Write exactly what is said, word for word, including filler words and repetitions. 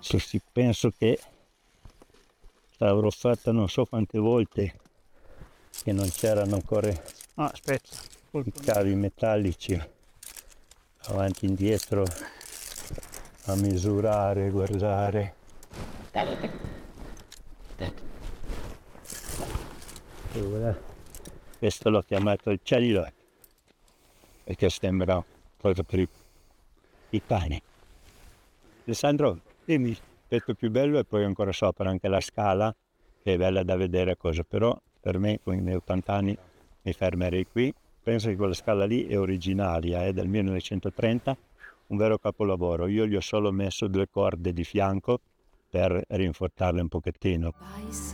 Sì, sì, penso che l'avrò fatta non so quante volte che non c'erano ancora Ah, aspetta. i Colpo. cavi metallici avanti e indietro a misurare, guardare. E ora questo l'ho chiamato il Cadillac perché sembra cosa per i, i cani. Alessandro, dimmi, il pezzo più bello e poi ancora sopra anche la scala che è bella da vedere cosa, però per me con i miei ottanta anni mi fermerei qui. Penso che quella scala lì è originaria, è del millenovecentotrenta, un vero capolavoro. Io gli ho solo messo due corde di fianco per rinforzarle un pochettino.